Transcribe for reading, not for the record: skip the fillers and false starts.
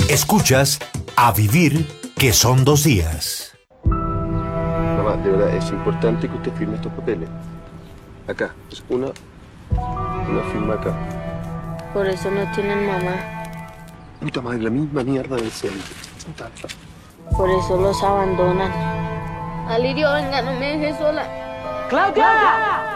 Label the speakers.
Speaker 1: Escuchas A Vivir, que son 2 días.
Speaker 2: Mamá, de verdad, es importante que usted firme estos papeles. Acá, es una firma acá.
Speaker 3: Por eso no tienen mamá.
Speaker 2: Puta madre, la misma mierda del cielo.
Speaker 3: Por eso los abandonan. Alirio, venga, no me dejes sola.
Speaker 4: ¡Claudia!